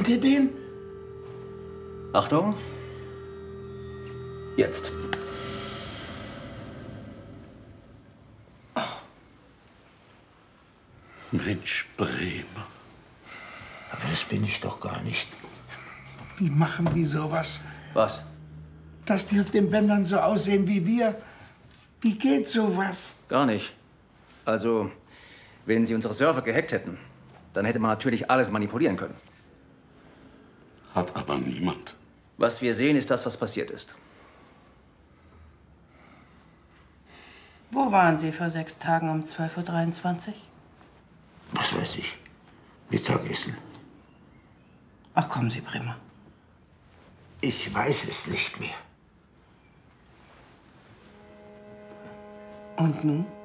Kennt ihr den? Achtung. Jetzt. Mensch, Bremer. Aber das bin ich doch gar nicht. Wie machen die sowas? Was? Dass die auf den Bändern so aussehen wie wir. Wie geht sowas? Gar nicht. Also, wenn Sie unsere Server gehackt hätten, dann hätte man natürlich alles manipulieren können. Hat aber niemand. Was wir sehen, ist das, was passiert ist. Wo waren Sie vor 6 Tagen um 12:23 Uhr? Was weiß ich. Mittagessen. Ach, kommen Sie, Bremer. Ich weiß es nicht mehr. Und nun?